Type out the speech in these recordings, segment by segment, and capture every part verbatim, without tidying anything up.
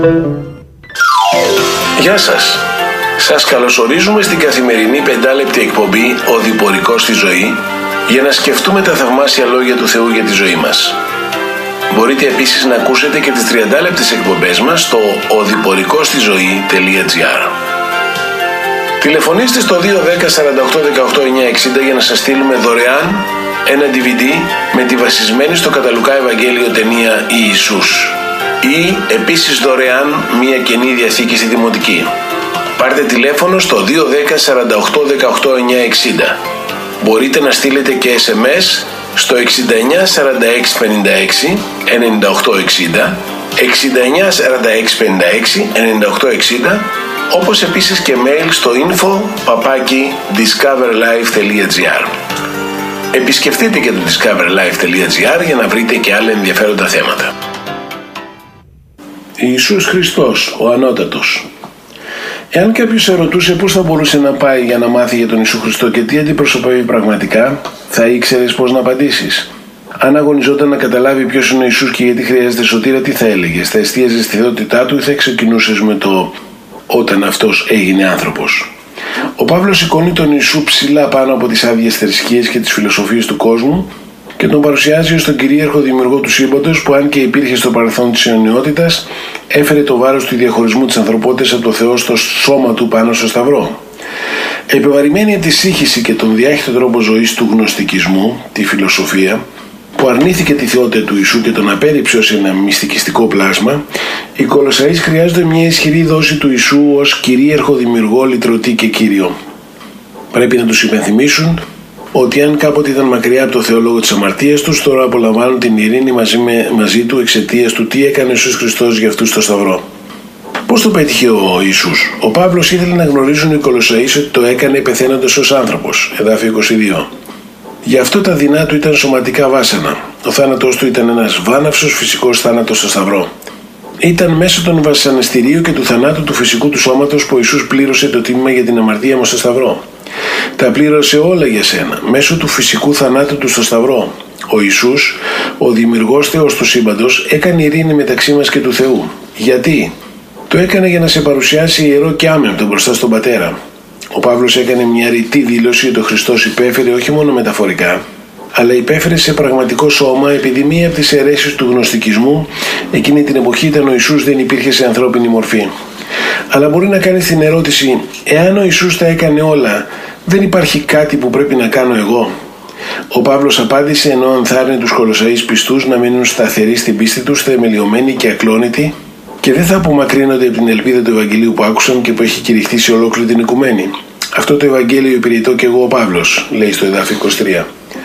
Γεια σας. Σας καλωσορίζουμε στην καθημερινή πεντάλεπτη εκπομπή «Οδηπορικός στη ζωή» για να σκεφτούμε τα θαυμάσια λόγια του Θεού για τη ζωή μας. Μπορείτε επίσης να ακούσετε και τις τριαντάλεπτες εκπομπές μας στο οδηπορικό στη ζωή τελεία τζι άρ. Τηλεφωνήστε στο δύο ένα μηδέν σαράντα οκτώ δεκαοκτώ εννιακόσια εξήντα για να σας στείλουμε δωρεάν ένα ντι βι ντι με τη βασισμένη στο κατά Λουκά Ευαγγέλιο ταινία Ιησούς ή επίσης δωρεάν μια Καινή Διαθήκη στη Δημοτική. Πάρτε τηλέφωνο στο δύο ένα μηδέν σαράντα οκτώ δεκαοκτώ εννιακόσια εξήντα. Μπορείτε να στείλετε και ες εμ ες στο εξήντα εννιά σαράντα έξι πενήντα έξι ενενήντα οκτώ εξήντα, εξήντα εννιά σαράντα έξι πενήντα έξι ενενήντα οκτώ εξήντα, όπως επίσης και mail στο info παπάκι discoverlife τελεία τζι άρ. Επισκεφτείτε και το discoverlife τελεία τζι άρ για να βρείτε και άλλα ενδιαφέροντα θέματα. Ιησούς Χριστός, ο Ανώτατος. Εάν κάποιος ερωτούσε πώς θα μπορούσε να πάει για να μάθει για τον Ιησού Χριστό και τι αντιπροσωπεύει πραγματικά, θα ήξερες πώς να απαντήσεις. Αν αγωνιζόταν να καταλάβει ποιος είναι ο Ιησούς και γιατί χρειάζεται σωτήρα, τι θα έλεγες? Θα εστίαζες στη θεότητά του ή θα ξεκινούσες με το όταν αυτός έγινε άνθρωπος? Ο Παύλος σηκώνει τον Ιησού ψηλά πάνω από τις άδειες θρησκείες και τις φιλοσοφίες του κόσμου και τον παρουσιάζει ως τον κυρίαρχο δημιουργό του σύμπαντος που, αν και υπήρχε στο παρελθόν της αιωνιότητας, έφερε το βάρος του διαχωρισμού της ανθρωπότητας από το Θεό στο σώμα του πάνω στο Σταυρό. Επιβαρημένη από τη σύγχυση και τον διάχυτο τρόπο ζωής του γνωστικισμού, τη φιλοσοφία, που αρνήθηκε τη θεότητα του Ιησού και τον απέρριψε ως ένα μυστικιστικό πλάσμα, οι Κολοσσαείς χρειάζονται μια ισχυρή δόση του Ιησού ως κυρίαρχο δημιουργό, λυτρωτή και Κύριο. Πρέπει να τους υπενθυμίσουν ότι αν κάποτε ήταν μακριά από το Θεό λόγω της αμαρτίας τους, τώρα απολαμβάνουν την ειρήνη μαζί, με, μαζί του εξαιτίας του τι έκανε ο Ιησούς Χριστός για αυτούς στο Σταυρό. Πώς το πέτυχε ο Ιησούς? Ο Παύλος ήθελε να γνωρίζουν οι Κολοσσαείς ότι το έκανε πεθαίνοντας ως άνθρωπος, εδάφιο είκοσι δύο. Γι' αυτό τα δεινά του ήταν σωματικά βάσανα. Ο θάνατος του ήταν ένας βάναυσος φυσικός θάνατος στο Σταυρό. Ήταν μέσω των βασανιστηρίου και του θανάτου του φυσικού του σώματος που ο Ιησούς πλήρωσε το τίμημα για την αμαρτία μας στο Σταυρό. Τα πλήρωσε όλα για σένα, μέσω του φυσικού θανάτου του στο Σταυρό. Ο Ιησούς, ο δημιουργός Θεός του σύμπαντος, έκανε ειρήνη μεταξύ μας και του Θεού. Γιατί? Το έκανε για να σε παρουσιάσει ιερό και άμεμπτο μπροστά στον Πατέρα. Ο Παύλος έκανε μια ρητή δήλωση ότι ο Χριστός υπέφερε όχι μόνο μεταφορικά, αλλά υπέφερε σε πραγματικό σώμα, επειδή μία από τις αιρέσεις του γνωστικισμού εκείνη την εποχή ήταν ο Ιησούς δεν υπήρχε σε ανθρώπινη μορφή. Αλλά μπορεί να κάνεις την ερώτηση, εάν ο Ιησούς τα έκανε όλα, δεν υπάρχει κάτι που πρέπει να κάνω εγώ? Ο Παύλος απάντησε ενώ ενθάρρυνε τους Κολοσσαείς πιστούς να μείνουν σταθεροί στην πίστη τους, θεμελιωμένοι και ακλόνητοι, και δεν θα απομακρύνονται από την ελπίδα του Ευαγγελίου που άκουσαν και που έχει κηρυχθεί σε ολόκληρη την οικουμένη. Αυτό το Ευαγγέλιο υπηρετώ και εγώ ο Παύλος, λέει στο εδάφιο είκοσι τρία.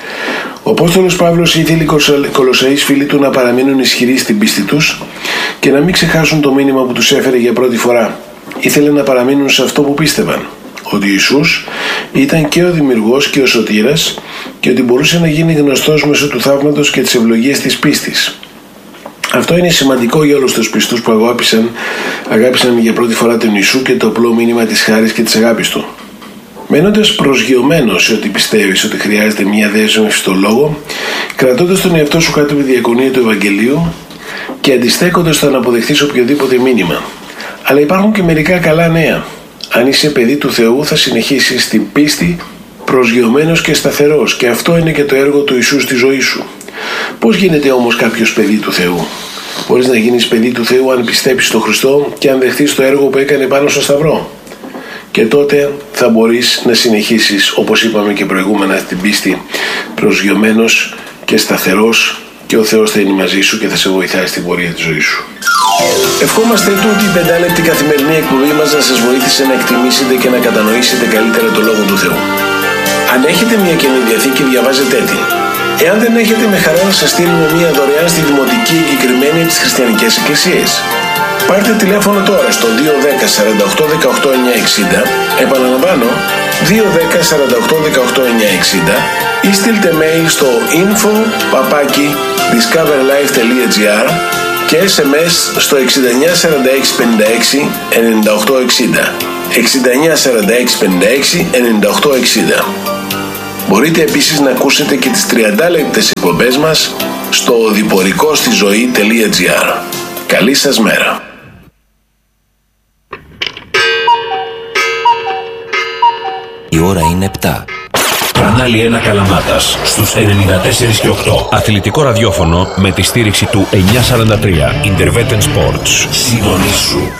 Ο Απόστολος Παύλος ήθελε οι Κολοσσαείς φίλοι του να παραμείνουν ισχυροί στην πίστη τους και να μην ξεχάσουν το μήνυμα που τους έφερε για πρώτη φορά. Ήθελε να παραμείνουν σε αυτό που πίστευαν, ότι ο Ιησούς ήταν και ο δημιουργός και ο σωτήρας και ότι μπορούσε να γίνει γνωστός μέσω του θαύματος και της ευλογίας της πίστης. Αυτό είναι σημαντικό για όλους τους πιστούς που αγάπησαν, αγάπησαν για πρώτη φορά τον Ιησού και το απλό μήνυμα της χάρης και της αγάπης του. Μένοντας προσγειωμένος σε ότι πιστεύεις ότι χρειάζεται μια δέσμευση στο λόγο, κρατώντας τον εαυτό σου κάτω από τη διακονία του Ευαγγελίου και αντιστέκοντας το να αποδεχτείς οποιοδήποτε μήνυμα. Αλλά υπάρχουν και μερικά καλά νέα. Αν είσαι παιδί του Θεού, θα συνεχίσεις στην πίστη προσγειωμένος και σταθερός, και αυτό είναι και το έργο του Ιησού στη ζωή σου. Πώς γίνεται όμως κάποιος παιδί του Θεού? Μπορείς να γίνεις παιδί του Θεού αν πιστέψεις στον Χριστό και αν δεχτείς το έργο που έκανε πάνω στο Σταυρό. Και τότε θα μπορείς να συνεχίσεις, όπως είπαμε και προηγούμενα, στην πίστη προσγειωμένος και σταθερός, και ο Θεός θα είναι μαζί σου και θα σε βοηθάει στην πορεία της ζωής σου. Ευχόμαστε τούτη η πεντάλεπτη καθημερινή εκπομπή μας να σας βοήθησε να εκτιμήσετε και να κατανοήσετε καλύτερα το Λόγο του Θεού. Αν έχετε μια Καινή Διαθήκη, διαβάζετε την. Εάν δεν έχετε, με χαρά να σας στείλουμε μια δωρεάν στη Δημοτική εγκεκριμένη από τις Χριστιανικές Εκκλησίες. Πάρτε τηλέφωνο τώρα στο δύο ένα μηδέν σαράντα οκτώ δεκαοκτώ εννιακόσια εξήντα, επαναλαμβάνω δύο ένα μηδέν σαράντα οκτώ δεκαοκτώ εννιακόσια εξήντα, ή στείλτε mail στο info παπάκι discoverlife τελεία τζι άρ και ες εμ ες στο εξήντα εννιά σαράντα έξι πενήντα έξι ενενήντα οκτώ εξήντα, εξήντα εννιά σαράντα έξι πενήντα έξι ενενήντα οκτώ εξήντα. Μπορείτε επίσης να ακούσετε και τις τριάντα λεπτές εκπομπές μας στο οδηπορικό στη ζωή τελεία τζι άρ. Καλή σας μέρα. Η ώρα είναι επτά. Κανάλι ένα Καλαμάτας στους ενενήντα τέσσερα και οκτώ. Αθλητικό ραδιόφωνο με τη στήριξη του εννιακόσια σαράντα τρία Intervetten Sports. Συντονίσου.